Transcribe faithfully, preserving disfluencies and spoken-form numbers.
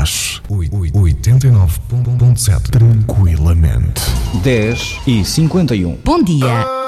faz oitenta e nove ponto sete tranquilamente. dez e cinquenta e um. Bom dia.